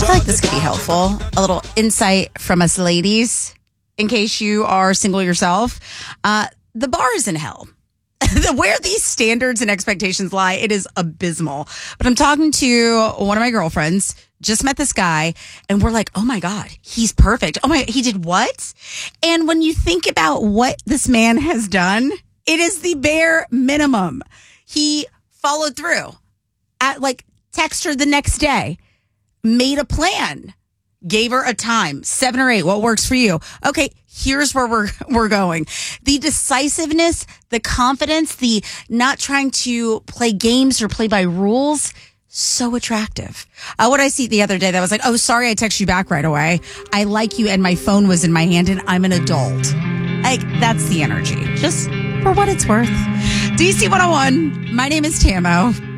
feel like this could be helpful. A little insight from us ladies, in case you are single yourself. The bar is in hell. Where these standards and expectations lie, it is abysmal. But I'm talking to one of my girlfriends, just met this guy, and we're like, oh my God, he's perfect. Oh my, he did what? And when you think about what this man has done, it is the bare minimum. He followed through. Text her the next day, made a plan, gave her a time, 7 or 8. What works for you? Okay, here's where we're going. The decisiveness, the confidence, the not trying to play games or play by rules, so attractive. What I see the other day that was like, oh, sorry, I texted you back right away. I like you and my phone was in my hand and I'm an adult. That's the energy, just for what it's worth. DC 101, my name is Tamo.